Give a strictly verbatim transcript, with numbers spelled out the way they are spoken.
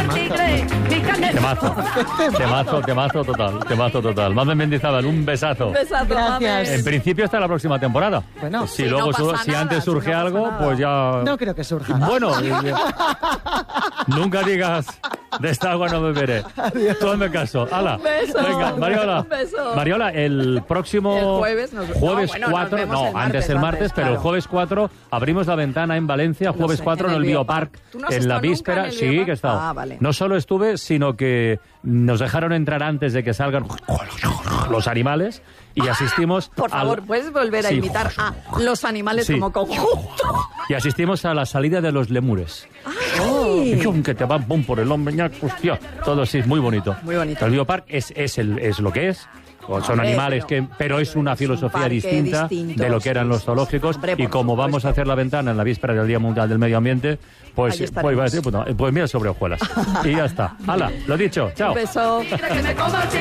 Temazo, temazo, temazo total, temazo total. Mamen Mendizábal, un besazo. Un besazo, Gracias. En principio hasta la próxima temporada. Bueno, si sí, luego no su- pasa si nada, antes si surge no pasa algo, nada. pues ya. no creo que surja. Bueno, eh, nunca digas de esta agua no beberé. Tú hazme caso. Hala. Un beso. Venga, Mariola. Un beso. Mariola, el próximo El jueves nos- jueves no, bueno, nos cuatro, vemos no, el martes, antes el martes, antes, pero el claro. jueves cuatro abrimos la ventana en Valencia, jueves sé, cuatro en el Biopark, ¿Tú no has en la estado nunca víspera. en el Sí, Biopark? que he estado. Ah, vale. No solo estuve, sino que nos dejaron entrar antes de que salgan los animales y asistimos Por favor, al- ¿puedes volver a Sí. imitar a los animales Sí. como conjunto? y asistimos a la salida de los lemures. ¡Ay! Y chum, que te van pum por el hombro, ñac, hostia, todo sí, muy bonito. Muy bonito. El Biopark es, es, el, es lo que es. O Son Hombre, animales pero- que, pero es una es un filosofía parque distinta distinto, de lo que eran sí, los sí, zoológicos. hombre, Y por como vamos a supuesto. hacer la ventana en la víspera del Día Mundial del Medio Ambiente, pues, Ahí pues, iba a estaremos. decir, pues, no, pues mira sobre hojuelas. Y ya está. Hala, lo dicho, chao. Un beso. Que me coma el